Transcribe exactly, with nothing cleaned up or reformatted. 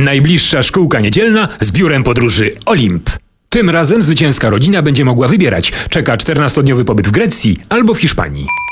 Najbliższa szkółka niedzielna z biurem podróży Olimp. Tym razem zwycięska rodzina będzie mogła wybierać, czeka czternastodniowy pobyt w Grecji albo w Hiszpanii.